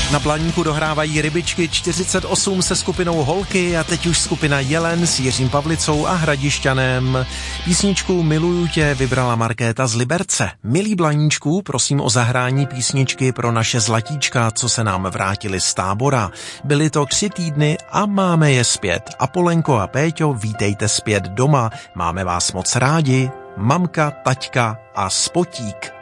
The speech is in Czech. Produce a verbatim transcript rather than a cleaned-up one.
Na Planíku dohrávají Rybičky čtyřicet osm se skupinou Holky a teď už skupina Jelen s Jiřím Pavlicou a Hradišťanem. Písničku Miluju tě vybrala Markéta z Liberce. Milí Blaníčků, prosím o zahrání písničky pro naše zlatíčka, co se nám vrátili z tábora. Byly to tři týdny a máme je zpět. Apolenko a Péťo, vítejte zpět doma. Máme vás moc rádi. Mamka, taťka a Spotík.